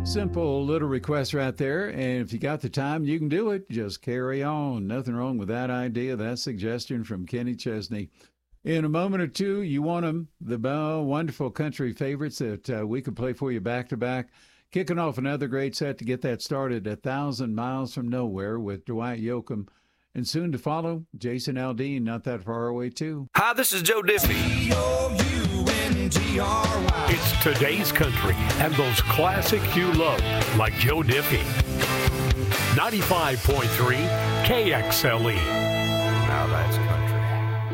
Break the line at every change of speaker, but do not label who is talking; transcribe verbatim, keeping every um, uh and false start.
Simple little request right there. And if you got the time, you can do it. Just carry on. Nothing wrong with that idea, that suggestion from Kenny Chesney. In a moment or two, you want them, the uh, wonderful country favorites that uh, we could play for you back to back. Kicking off another great set to get that started, A Thousand Miles from Nowhere with Dwight Yoakam. And soon to follow, Jason Aldean, not that far away, too.
Hi, this is Joe Diffie.
It's today's country and those classics you love, like Joe Diffie. ninety-five point three K X L E.
Now that's country.